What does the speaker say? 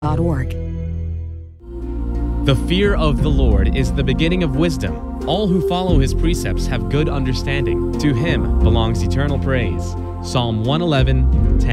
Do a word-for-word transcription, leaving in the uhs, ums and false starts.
org. The fear of the Lord is the beginning of wisdom. All who follow his precepts have good understanding. To him belongs eternal praise. Psalm one eleven, ten.